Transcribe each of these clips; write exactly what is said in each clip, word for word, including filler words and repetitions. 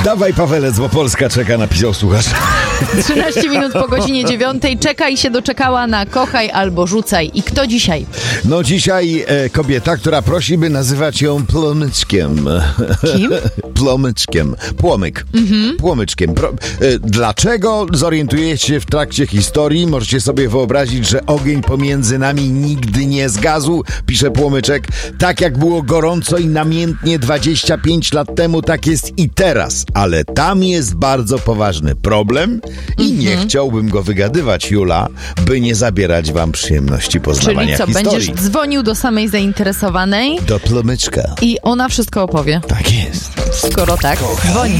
Dawaj, Pawelec, bo Polska czeka, napisał słuchacz. trzynaście minut po godzinie dziewiątej. Czeka i się doczekała na kochaj albo rzucaj. I kto dzisiaj? No dzisiaj e, kobieta, która prosi, by nazywać ją Płomyczkiem. Kim? Płomyczkiem. Płomyk. Mhm. Płomyczkiem. Pro, e, dlaczego? Zorientujecie się w trakcie historii. Możecie sobie wyobrazić, że ogień pomiędzy nami nigdy nie zgasł, pisze Płomyczek. Tak jak było gorąco i namiętnie dwadzieścia pięć lat temu, tak jest i teraz. Ale tam jest bardzo poważny problem i mhm. nie chciałbym go wygadywać, Jula, by nie zabierać wam przyjemności poznawania historii. Czyli co, historii. będziesz dzwonił do samej zainteresowanej? Do Płomyczka. I ona wszystko opowie. Tak jest. Skoro tak, dzwoni.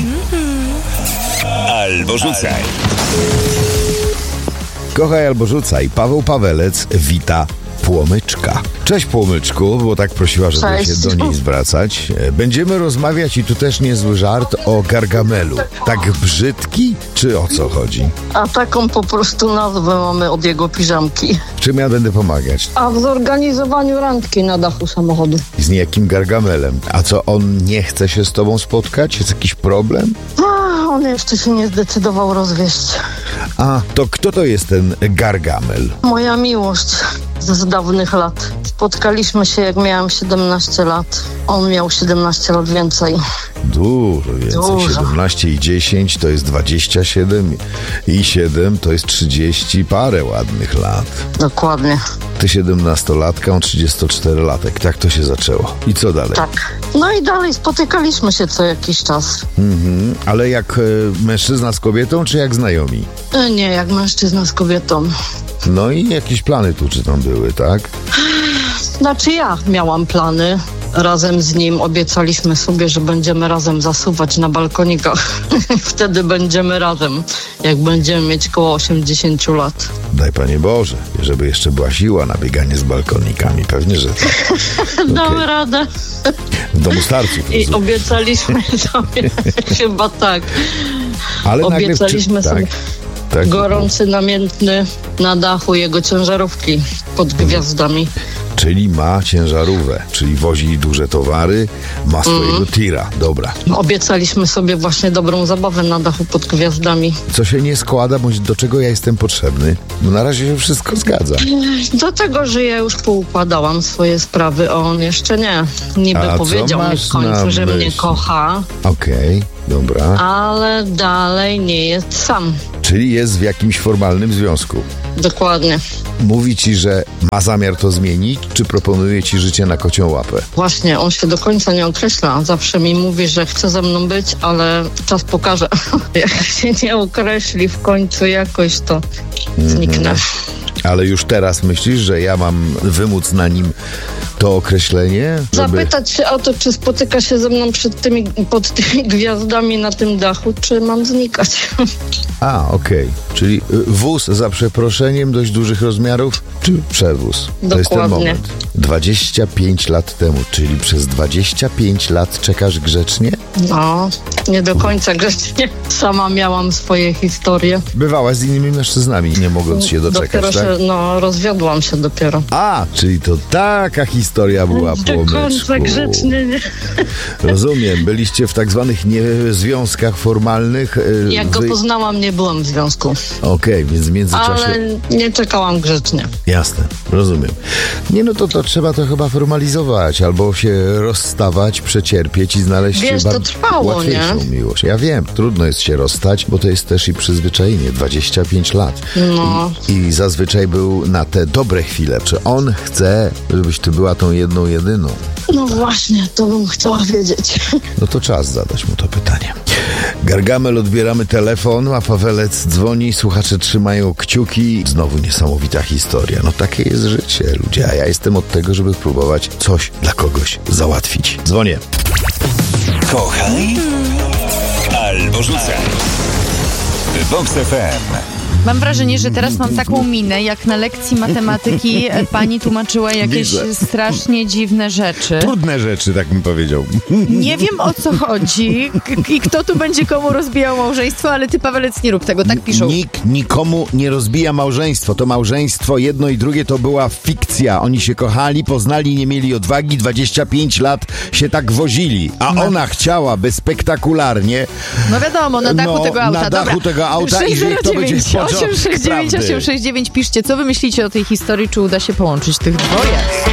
Albo rzucaj. Kochaj albo rzucaj. Paweł Pawelec wita Płomyczka. Cześć, Płomyczku, bo tak prosiła, żeby Cześć. się do niej zwracać. Będziemy rozmawiać, i tu też niezły żart, o Gargamelu. Tak brzydki, czy o co chodzi? A taką po prostu nazwę mamy od jego piżamki. W czym ja będę pomagać? A w zorganizowaniu randki na dachu samochodu. Z niejakim Gargamelem. A co, on nie chce się z tobą spotkać? Jest jakiś problem? A, on jeszcze się nie zdecydował rozwieść. A, to kto to jest ten Gargamel? Moja miłość z dawnych lat. Spotkaliśmy się, jak miałam siedemnaście lat. On miał siedemnaście lat więcej. Dużo więcej. Dużo. siedemnaście i dziesięć to jest dwadzieścia siedem i siedem to jest trzydzieści parę ładnych lat. Dokładnie. Ty siedemnastolatka, on trzydziestoczterolatek. Tak to się zaczęło. I co dalej? Tak. No i dalej spotykaliśmy się co jakiś czas. Mhm. Ale jak e, mężczyzna z kobietą, czy jak znajomi? E, Nie, jak mężczyzna z kobietą. No i jakieś plany tu czy tam były, tak? Znaczy ja miałam plany. Razem z nim obiecaliśmy sobie, że będziemy razem zasuwać na balkonikach. Wtedy będziemy razem, jak będziemy mieć koło osiemdziesiąt lat. Daj Panie Boże, żeby jeszcze była siła na bieganie z balkonikami. Pewnie, że tak. Damy Okay. radę. W domu starców. I rozumiem. obiecaliśmy sobie, chyba tak. Ale nagle w- Obiecaliśmy tak, sobie tak. gorący, namiętny na dachu jego ciężarówki pod gwiazdami. Czyli ma ciężarówkę, czyli wozi duże towary, ma swojego Mm. tira. Dobra. Obiecaliśmy sobie właśnie dobrą zabawę na dachu pod gwiazdami. Co się nie składa, bądź do czego ja jestem potrzebny? No na razie się wszystko zgadza. Do tego, że ja już poukładałam swoje sprawy, a on jeszcze nie. Niby A co powiedział mi masz w końcu, na że mnie myśli? kocha, Okej, dobra. ale dalej nie jest sam. Czyli jest w jakimś formalnym związku. Dokładnie. Mówi ci, że ma zamiar to zmienić, czy proponuje ci życie na kocią łapę? Właśnie, on się do końca nie określa. Zawsze mi mówi, że chce ze mną być, ale czas pokaże. Jak się nie określi w końcu jakoś, to zniknę. Ale już teraz myślisz, że ja mam wymóc na nim to określenie? Żeby... Zapytać się o to, czy spotyka się ze mną przed tymi, pod tymi gwiazdami na tym dachu, czy mam znikać. A, okej. Czyli y, wóz za przeproszeniem dość dużych rozmiarów, czy przewóz? To jest ten Dokładnie. moment. dwadzieścia pięć lat temu, czyli przez dwadzieścia pięć lat czekasz grzecznie? No, nie do końca grzecznie. Sama miałam swoje historie. Bywałaś z innymi mężczyznami, nie mogąc się doczekać, Dopiero tak? się, no, rozwiodłam się dopiero. A, czyli to taka historia była, Do Płomyczku. końca grzecznie, nie. Rozumiem, byliście w tak zwanych nie związkach formalnych. y, Jak go wy- poznałam, nie byłam w związku. Okej, więc w międzyczasie... Ale nie czekałam grzecznie. Jasne, rozumiem. Nie, no to, to trzeba to chyba formalizować, albo się rozstawać, przecierpieć i znaleźć Wiesz, bar- to trwało, łatwiejszą nie? miłość. Ja wiem, trudno jest się rozstać, bo to jest też i przyzwyczajenie, dwadzieścia pięć lat. No. I, I zazwyczaj był na te dobre chwile. Czy on chce, żebyś ty była tą jedną, jedyną? No właśnie, to bym chciała wiedzieć. No to czas zadać mu to pytanie. Gargamel, odbieramy telefon, a Pawelec dzwoni, słuchacze trzymają kciuki. Znowu niesamowita historia. No takie jest życie, ludzie, a ja jestem od tego, żeby próbować coś dla kogoś załatwić. Dzwonię. Kochaj albo rzucaj. Vox F M. Mam wrażenie, że teraz mam taką minę, jak na lekcji matematyki pani tłumaczyła jakieś Widzę. strasznie dziwne rzeczy. Trudne rzeczy, tak bym powiedział. Nie wiem, o co chodzi k- i kto tu będzie komu rozbijał małżeństwo, ale ty, Pawelec, nie rób tego, tak piszą. Nikt nikomu nie rozbija małżeństwo. To małżeństwo, jedno i drugie, to była fikcja. Oni się kochali, poznali, nie mieli odwagi, dwadzieścia pięć lat się tak wozili. A No. ona chciałaby spektakularnie No wiadomo, na dachu no, tego auta. na dachu Dobra. tego auta i że to będzie sześć zero dziewięć, początek osiem sześć dziewięć, prawdy. osiem sześć dziewięć. Piszcie, co wy myślicie o tej historii, czy uda się połączyć tych dwoje.